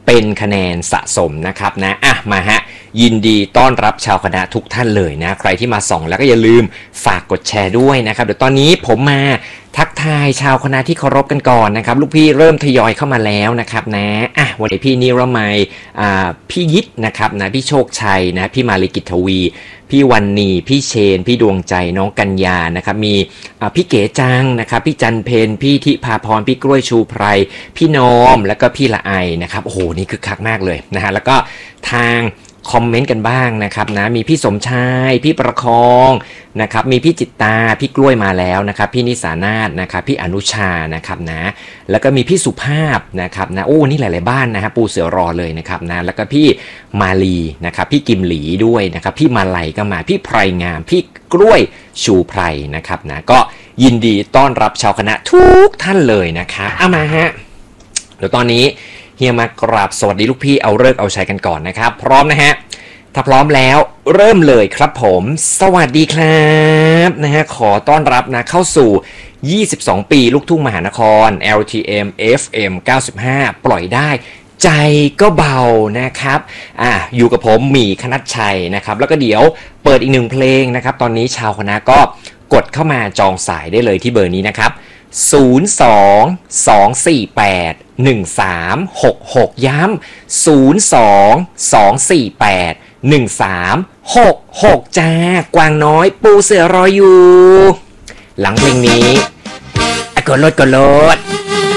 เป็นคะแนนสะสมนะครับนะมาฮะยินดีต้อนรับชาวคณะทุกท่านเลยนะใครที่มาส่องแล้วก็อย่าลืมฝากกดแชร์ด้วยนะครับเดี๋ยวตอนนี้ผมมาทักทายชาวคณะที่เคารพกันก่อนนะครับลูกพี่เริ่มทยอยเข้ามาแล้วนะครับนะวันนี้พี่นิรมัยพี่ยิทนะครับนะพี่โชคชัยนะพี่มาลิกิตทวีพี่วันนีพี่เชนพี่ดวงใจน้องกัญญานะครับมีพี่เก๋จังนะครับพี่จันเพนพี่ทิพาพรพี่กล้วยชูไพรพี่นอมแล้วก็พี่ละไอนะครับโอ้โหนี่คึกคักมากเลยนะฮะแล้วก็ทางคอมเมนต์กันบ้างนะครับนะมีพี่สมชายพี่ประคองนะครับมีพี่จิตตาพี่กล้วยมาแล้วนะครับพี่นิสานาถนะครับพี่อนุชานะครับนะแล้วก็มีพี่สุภาพนะครับนะโอ้นี่หลายๆบ้านนะฮะปูเสือรอเลยนะครับนะแล้วก็พี่มาลีนะครับพี่กิมหลีด้วยนะครับพี่มาลัยก็มาพี่ไพรงามพี่กล้วยชูไพรนะครับนะก็ยินดีต้อนรับชาวคณะทุกท่านเลยนะครับมาฮะเดี๋ยวตอนนี้เฮียมากราบสวัสดีลูกพี่เอาเลิกเอาชัยกันก่อนนะครับพร้อมนะฮะถ้าพร้อมแล้วเริ่มเลยครับผมสวัสดีครับนะฮะขอต้อนรับนะเข้าสู่22ปีลูกทุ่งมหานคร LTM FM 95ปล่อยได้ใจก็เบานะครับอยู่กับผมหมีคณัชชัยนะครับแล้วก็เดี๋ยวเปิดอีกหนึ่งเพลงนะครับตอนนี้ชาวคณะก็กดเข้ามาจองสายได้เลยที่เบอร์นี้นะครับ02-248-1366ย้ำ02-248-1366จ้ากวางน้อยปูเสือรออยู่หลังเพลงนี้กดโลด